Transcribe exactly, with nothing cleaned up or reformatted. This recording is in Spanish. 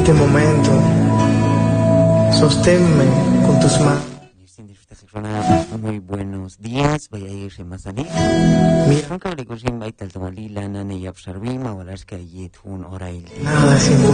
este momento. Sosténme con tus manos. Muy buenos días, voy a irse más a Mira, que le cosin baita el tomalila, nane y absorbima, o las que allí un hora y nada sin